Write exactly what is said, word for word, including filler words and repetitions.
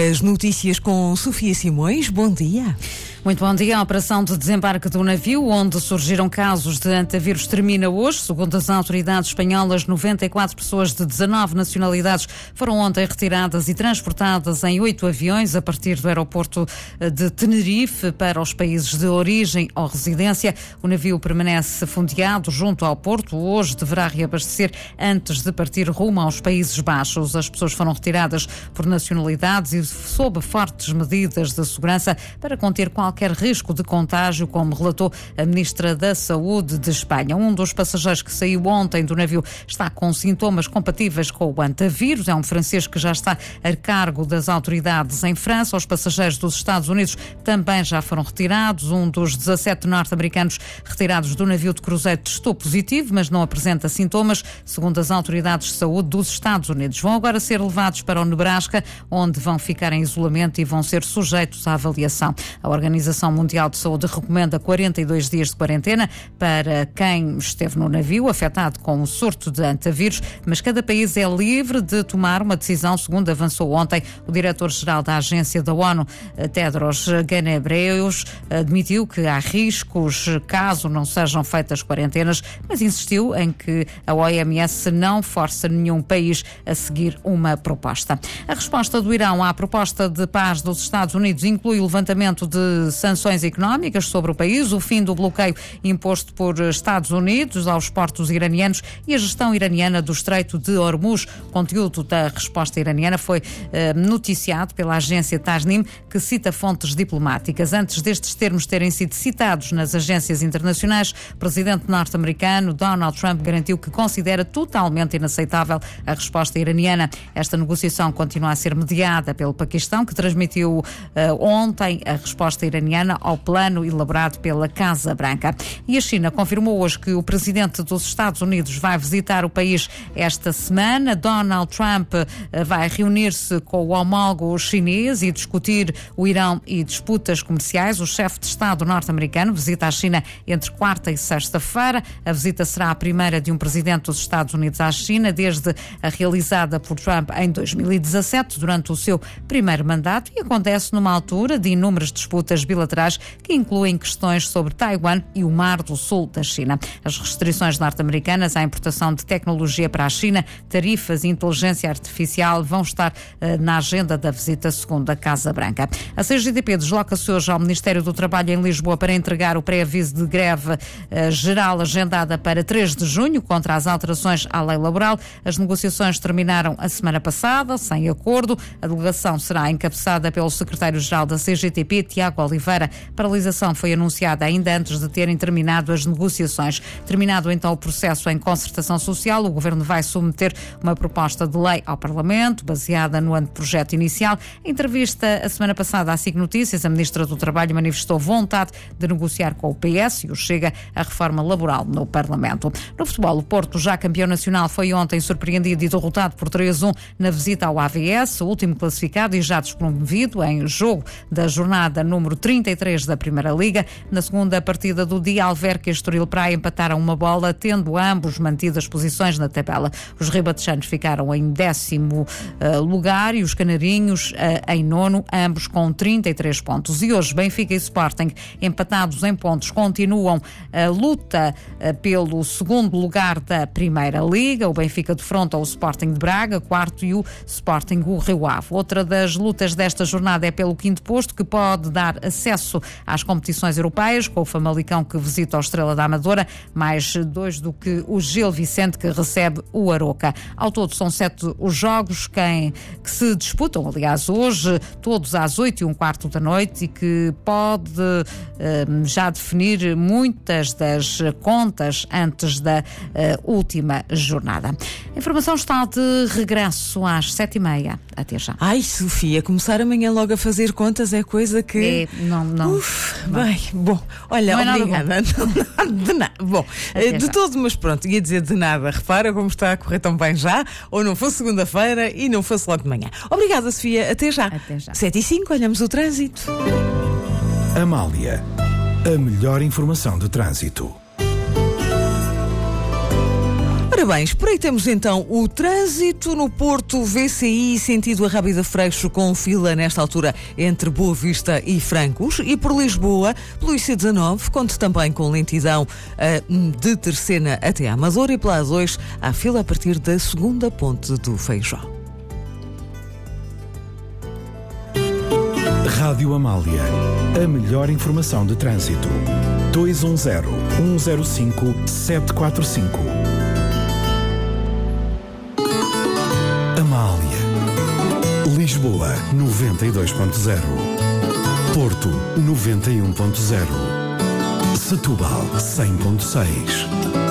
As notícias com Sofia Simões. Bom dia. Muito bom dia. A operação de desembarque do navio, onde surgiram casos de antavírus, termina hoje. Segundo as autoridades espanholas, noventa e quatro pessoas de dezanove nacionalidades foram ontem retiradas e transportadas em oito aviões a partir do aeroporto de Tenerife para os países de origem ou residência. O navio permanece fundeado junto ao porto. Hoje deverá reabastecer antes de partir rumo aos Países Baixos. As pessoas foram retiradas por nacionalidades e sob fortes medidas de segurança para conter qualquer qualquer risco de contágio, como relatou a Ministra da Saúde de Espanha. Um dos passageiros que saiu ontem do navio está com sintomas compatíveis com o antavírus. É um francês que já está a cargo das autoridades em França. Os passageiros dos Estados Unidos também já foram retirados. Um dos dezassete norte-americanos retirados do navio de cruzeiro testou positivo, mas não apresenta sintomas, segundo as autoridades de saúde dos Estados Unidos. Vão agora ser levados para o Nebraska, onde vão ficar em isolamento e vão ser sujeitos à avaliação. A Organização A Organização Mundial de Saúde recomenda quarenta e dois dias de quarentena para quem esteve no navio afetado com o surto de antavírus, mas cada país é livre de tomar uma decisão, segundo avançou ontem o diretor-geral da agência da ONU, Tedros Ghebreyesus, admitiu que há riscos caso não sejam feitas quarentenas, mas insistiu em que a O M S não força nenhum país a seguir uma proposta. A resposta do Irão à proposta de paz dos Estados Unidos inclui o levantamento de sanções económicas sobre o país, o fim do bloqueio imposto por Estados Unidos aos portos iranianos e a gestão iraniana do Estreito de Hormuz. O conteúdo da resposta iraniana foi eh, noticiado pela agência Tasnim, que cita fontes diplomáticas. Antes destes termos terem sido citados nas agências internacionais, o presidente norte-americano Donald Trump garantiu que considera totalmente inaceitável a resposta iraniana. Esta negociação continua a ser mediada pelo Paquistão, que transmitiu eh, ontem a resposta iraniana ao plano elaborado pela Casa Branca. E a China confirmou hoje que o presidente dos Estados Unidos vai visitar o país esta semana. Donald Trump vai reunir-se com o homólogo chinês e discutir o Irão e disputas comerciais. O chefe de Estado norte-americano visita a China entre quarta e sexta-feira. A visita será a primeira de um presidente dos Estados Unidos à China desde a realizada por Trump em dois mil e dezassete, durante o seu primeiro mandato, e acontece numa altura de inúmeras disputas bilaterais que incluem questões sobre Taiwan e o Mar do Sul da China. As restrições norte-americanas à importação de tecnologia para a China, tarifas e inteligência artificial vão estar uh, na agenda da visita, segundo a Casa Branca. A C G T P desloca-se hoje ao Ministério do Trabalho em Lisboa para entregar o pré-aviso de greve uh, geral agendada para três de junho contra as alterações à lei laboral. As negociações terminaram a semana passada, sem acordo. A delegação será encabeçada pelo secretário-geral da C G T P, Tiago Oliveira. A paralisação foi anunciada ainda antes de terem terminado as negociações. Terminado então o processo em concertação social, o Governo vai submeter uma proposta de lei ao Parlamento, baseada no anteprojeto inicial. Em entrevista a semana passada à S I C Notícias, a Ministra do Trabalho manifestou vontade de negociar com o P S e o Chega a reforma laboral no Parlamento. No futebol, o Porto, já campeão nacional, foi ontem surpreendido e derrotado por três a um na visita ao A V S, o último classificado e já despromovido em jogo da jornada número trinta e três da Primeira Liga. Na segunda partida do dia, Alverca e Estoril Praia empataram uma bola, tendo ambos mantido as posições na tabela. Os ribatejanos ficaram em décimo uh, lugar e os canarinhos uh, em nono, ambos com trinta e três pontos. E hoje, Benfica e Sporting, empatados em pontos, continuam a luta uh, pelo segundo lugar da Primeira Liga. O Benfica defronta o Sporting de Braga, quarto, e o Sporting o Rio Ave. Outra das lutas desta jornada é pelo quinto posto, que pode dar acesso às competições europeias, com o Famalicão que visita o Estrela da Amadora, mais dois do que o Gil Vicente, que recebe o Aroca. Ao todo são sete os jogos quem, que se disputam, aliás, hoje, todos às oito e um quarto da noite, e que pode eh, já definir muitas das contas antes da eh, última jornada. A informação está de regresso às sete e meia. Até já. Ai, Sofia, começar amanhã logo a fazer contas é coisa que... É, não, não. Uf, não. Bem, bom, olha, não obrigada. É Não, de nada. Bom, Até de já. todo, mas pronto, ia dizer de nada. Repara como está a correr tão bem já, ou não fosse segunda-feira e não fosse logo de manhã. Obrigada, Sofia. Até já. Até já. sete e cinco, olhamos o trânsito. Amália, a melhor informação de trânsito. Ora Ora bem, espreitamos então o trânsito no Porto V C I, sentido a Rábida Freixo, com fila nesta altura entre Boa Vista e Francos, e por Lisboa, pelo I C dezanove, conta também com lentidão uh, de Terceira até à Amadora, e pela A dois há fila a partir da segunda ponte do Feijó. Rádio Amália, a melhor informação de trânsito. dois um zero, um zero cinco, sete quatro cinco. Amália. Lisboa, noventa e dois ponto zero. Porto, noventa e um ponto zero. Setúbal, cem ponto seis.